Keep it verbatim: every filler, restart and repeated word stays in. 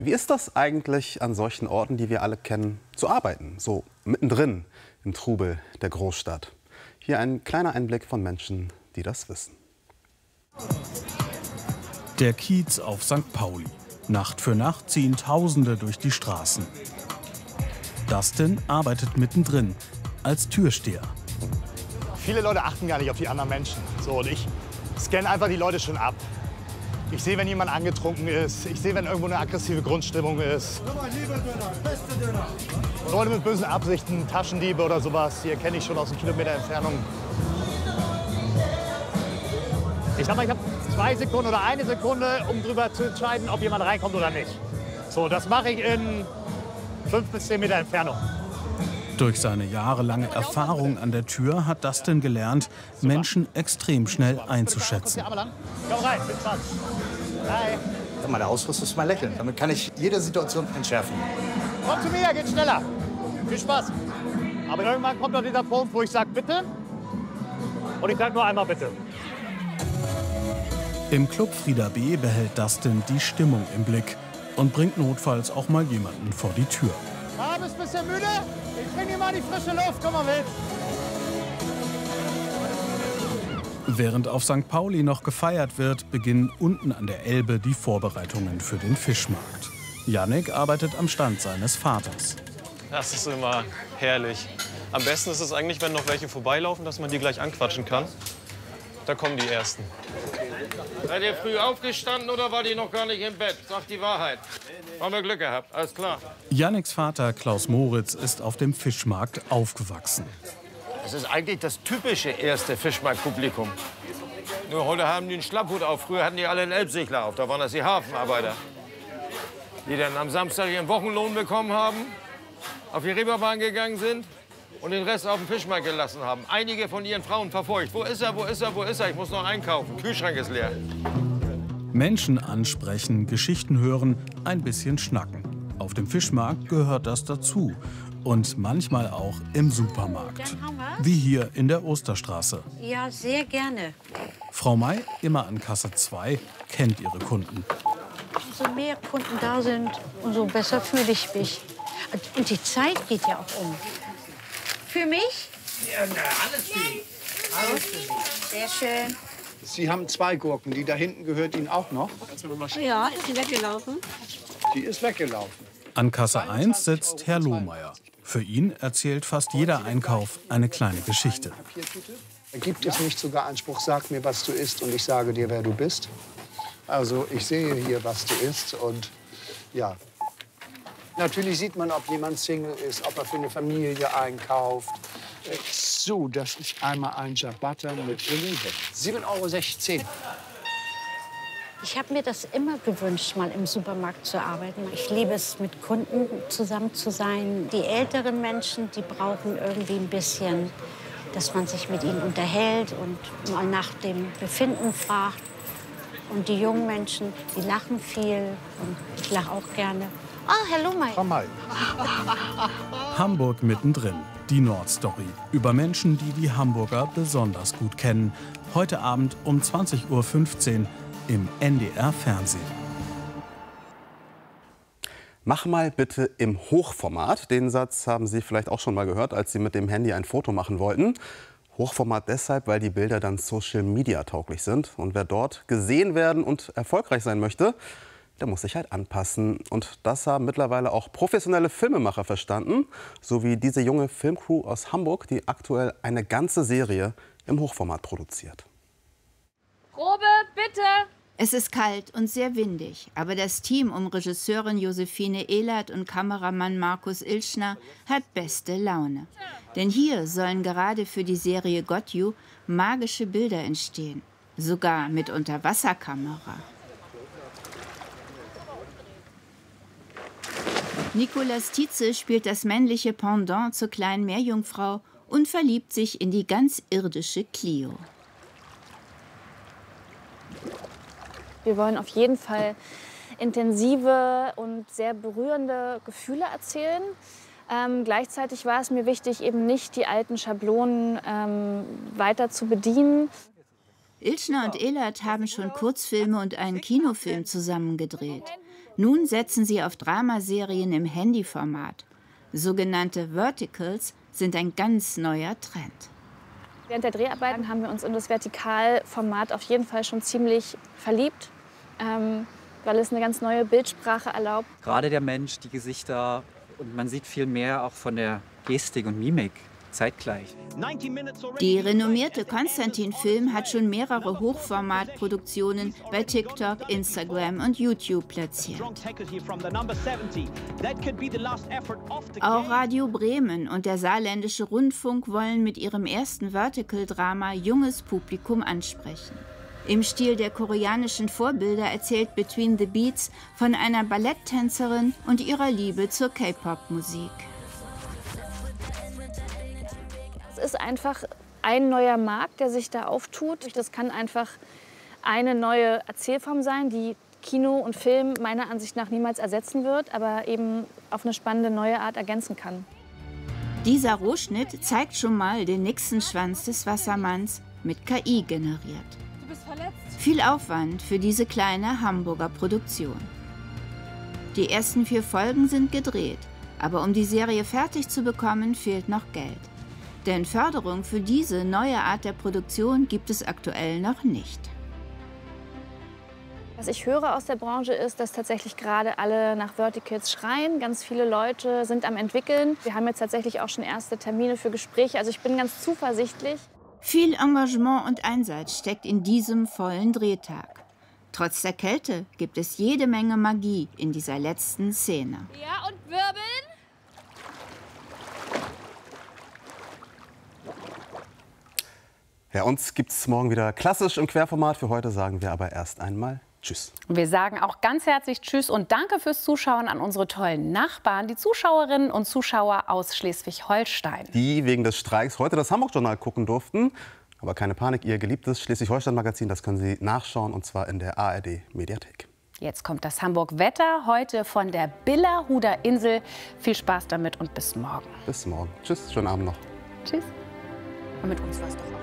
Wie ist das eigentlich, an solchen Orten, die wir alle kennen, zu arbeiten? So mittendrin im Trubel der Großstadt. Hier ein kleiner Einblick von Menschen, die das wissen. Der Kiez auf Sankt Pauli. Nacht für Nacht ziehen Tausende durch die Straßen. Dustin arbeitet mittendrin als Türsteher. Viele Leute achten gar nicht auf die anderen Menschen. So, und ich scanne einfach die Leute schon ab. Ich sehe, wenn jemand angetrunken ist. Ich sehe, wenn irgendwo eine aggressive Grundstimmung ist. Leute mit bösen Absichten, Taschendiebe oder sowas, die erkenne ich schon aus einem Kilometer Entfernung. Ich sag mal, ich habe zwei Sekunden oder eine Sekunde, um darüber zu entscheiden, ob jemand reinkommt oder nicht. So, das mache ich in fünf bis zehn Meter Entfernung. Durch seine jahrelange Erfahrung an der Tür hat Dustin gelernt, Menschen extrem schnell einzuschätzen. Komm rein, bis dann. Hi. Meine Ausrüstung ist mein Lächeln. Damit kann ich jede Situation entschärfen. Komm zu mir, geht schneller. Viel Spaß. Aber irgendwann kommt doch dieser Punkt, wo ich sage, bitte. Und ich sage nur einmal bitte. Im Club Frieda B behält Dustin die Stimmung im Blick und bringt notfalls auch mal jemanden vor die Tür. Ah, bist ein bisschen müde? Ich bring dir mal die frische Luft, komm mal mit. Während auf Sankt Pauli noch gefeiert wird, beginnen unten an der Elbe die Vorbereitungen für den Fischmarkt. Jannik arbeitet am Stand seines Vaters. Das ist immer herrlich. Am besten ist es eigentlich, wenn noch welche vorbeilaufen, dass man die gleich anquatschen kann. Da kommen die Ersten. Seid ihr früh aufgestanden oder war die noch gar nicht im Bett? Sagt die Wahrheit. Haben wir Glück gehabt, alles klar. Janniks Vater Klaus Moritz ist auf dem Fischmarkt aufgewachsen. Das ist eigentlich das typische erste Fischmarktpublikum. Nur heute haben die einen Schlapphut auf. Früher hatten die alle einen Elbsegler auf. Da waren das die Hafenarbeiter. Die dann am Samstag ihren Wochenlohn bekommen haben, auf die Reeperbahn gegangen sind und den Rest auf dem Fischmarkt gelassen haben. Einige von ihren Frauen verfolgt. Wo ist er, wo ist er, wo ist er? Ich muss noch einkaufen. Kühlschrank ist leer. Menschen ansprechen, Geschichten hören, ein bisschen schnacken. Auf dem Fischmarkt gehört das dazu. Und manchmal auch im Supermarkt. Wie hier in der Osterstraße. Ja, sehr gerne. Frau May, immer an Kasse zwei, kennt ihre Kunden. Umso mehr Kunden da sind, umso besser fühle ich mich. Und die Zeit geht ja auch um. Für mich? Ja, na, alles für Sie. Alles für Sie. Sehr schön. Sie haben zwei Gurken. Die da hinten gehört Ihnen auch noch? Ja, ist sie weggelaufen? Die ist weggelaufen. An Kasse eins sitzt Herr Lohmeier. Für ihn erzählt fast jeder Einkauf eine kleine Geschichte. Gibt es nicht sogar einen Spruch, sag mir, was du isst und ich sage dir, wer du bist? Also ich sehe hier, was du isst und ja. Natürlich sieht man, ob jemand Single ist, ob er für eine Familie einkauft. So, das ist einmal ein Ciabatta mit Oliven. sieben Euro sechzehn. Ich habe mir das immer gewünscht, mal im Supermarkt zu arbeiten. Ich liebe es, mit Kunden zusammen zu sein. Die älteren Menschen, die brauchen irgendwie ein bisschen, dass man sich mit ihnen unterhält und mal nach dem Befinden fragt. Und die jungen Menschen, die lachen viel und ich lache auch gerne. Ah, oh, Herr Lohmeier. Frau May. Hamburg mittendrin, die Nordstory. Über Menschen, die die Hamburger besonders gut kennen. Heute Abend um zwanzig Uhr fünfzehn im N D R-Fernsehen. Mach mal bitte im Hochformat. Den Satz haben Sie vielleicht auch schon mal gehört, als Sie mit dem Handy ein Foto machen wollten. Hochformat deshalb, weil die Bilder dann Social-Media-tauglich sind. Und wer dort gesehen werden und erfolgreich sein möchte, der muss sich halt anpassen. Und das haben mittlerweile auch professionelle Filmemacher verstanden. So wie diese junge Filmcrew aus Hamburg, die aktuell eine ganze Serie im Hochformat produziert. Probe, bitte! Es ist kalt und sehr windig, aber das Team um Regisseurin Josephine Ehlert und Kameramann Markus Ilschner hat beste Laune. Denn hier sollen gerade für die Serie Got You magische Bilder entstehen, sogar mit Unterwasserkamera. Nicolas Tietze spielt das männliche Pendant zur kleinen Meerjungfrau und verliebt sich in die ganz irdische Clio. Wir wollen auf jeden Fall intensive und sehr berührende Gefühle erzählen. Ähm, gleichzeitig war es mir wichtig, eben nicht die alten Schablonen ähm, weiter zu bedienen. Ilschner und Ehlert haben schon Kurzfilme und einen Kinofilm zusammen gedreht. Nun setzen sie auf Dramaserien im Handyformat. Sogenannte Verticals sind ein ganz neuer Trend. Während der Dreharbeiten haben wir uns in das Vertikalformat auf jeden Fall schon ziemlich verliebt, ähm, weil es eine ganz neue Bildsprache erlaubt. Gerade der Mensch, die Gesichter, und man sieht viel mehr auch von der Gestik und Mimik zeitgleich. Die renommierte Konstantin Film hat schon mehrere Hochformatproduktionen bei TikTok, Instagram und YouTube platziert. Auch Radio Bremen und der Saarländische Rundfunk wollen mit ihrem ersten Vertical-Drama junges Publikum ansprechen. Im Stil der koreanischen Vorbilder erzählt Between the Beats von einer Balletttänzerin und ihrer Liebe zur K-Pop-Musik. Es ist einfach ein neuer Markt, der sich da auftut. Das kann einfach eine neue Erzählform sein, die Kino und Film meiner Ansicht nach niemals ersetzen wird, aber eben auf eine spannende neue Art ergänzen kann. Dieser Rohschnitt zeigt schon mal den Nixenschwanz des Wassermanns mit K I generiert. Du bist verletzt. Viel Aufwand für diese kleine Hamburger Produktion. Die ersten vier Folgen sind gedreht, aber um die Serie fertig zu bekommen, fehlt noch Geld. Denn Förderung für diese neue Art der Produktion gibt es aktuell noch nicht. Was ich höre aus der Branche ist, dass tatsächlich gerade alle nach Verticals schreien. Ganz viele Leute sind am entwickeln. Wir haben jetzt tatsächlich auch schon erste Termine für Gespräche. Also ich bin ganz zuversichtlich. Viel Engagement und Einsatz steckt in diesem vollen Drehtag. Trotz der Kälte gibt es jede Menge Magie in dieser letzten Szene. Ja, und wirbeln. Ja, uns gibt es morgen wieder klassisch im Querformat. Für heute sagen wir aber erst einmal Tschüss. Wir sagen auch ganz herzlich Tschüss und danke fürs Zuschauen an unsere tollen Nachbarn, die Zuschauerinnen und Zuschauer aus Schleswig-Holstein. Die wegen des Streiks heute das Hamburg-Journal gucken durften. Aber keine Panik, ihr geliebtes Schleswig-Holstein-Magazin, das können Sie nachschauen, und zwar in der A R D-Mediathek. Jetzt kommt das Hamburg-Wetter, heute von der Billerhuder Insel. Viel Spaß damit und bis morgen. Bis morgen. Tschüss, schönen Abend noch. Tschüss. Und mit uns war's doch auch.